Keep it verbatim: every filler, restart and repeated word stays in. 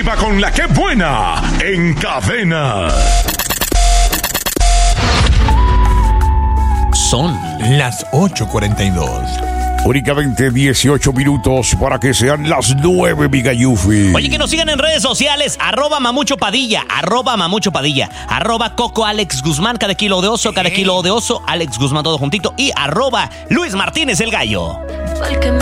arriba con la que buena en Cadena. Son las ocho cuarenta y dos. Únicamente dieciocho minutos para que sean las nueve, mi Gayufi. Oye, que nos sigan en redes sociales, arroba Mamucho Padilla, arroba Mamucho Padilla, arroba Coco Alex Guzmán, cada kilo de oso, cada kilo de oso, Alex Guzmán todo juntito, y arroba Luis Martínez el Gallo.